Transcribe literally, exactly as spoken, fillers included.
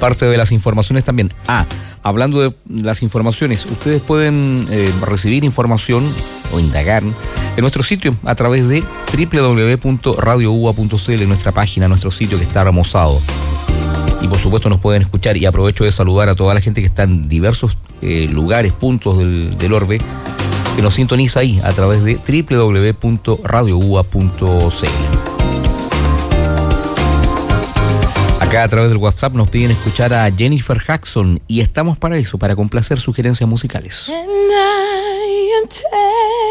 parte de las informaciones también. Ah, hablando de las informaciones, ustedes pueden eh, recibir información o indagar en nuestro sitio a través de doble u doble u doble u punto radio u a punto c l, nuestra página, nuestro sitio que está remozado. Y por supuesto nos pueden escuchar, y aprovecho de saludar a toda la gente que está en diversos eh, lugares, puntos del, del orbe, que nos sintoniza ahí a través de doble u doble u doble u punto radio u a punto c l. Acá a través del WhatsApp nos piden escuchar a Jennifer Jackson y estamos para eso, para complacer sugerencias musicales. And I am